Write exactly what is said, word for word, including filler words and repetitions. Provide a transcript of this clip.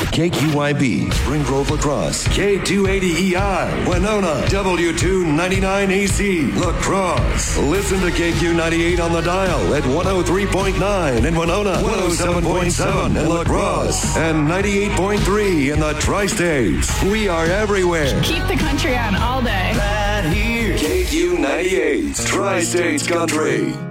K Q Y B, Spring Grove La Crosse, K two eighty E I, Winona, W two ninety-nine A C, La Crosse. Listen to K Q ninety-eight on the dial at one oh three point nine in Winona, one oh seven point seven in La Crosse, and ninety-eight point three in the Tri-States. We are everywhere. Keep the country on all day. Right here. K Q ninety-eight, Tri-States Country.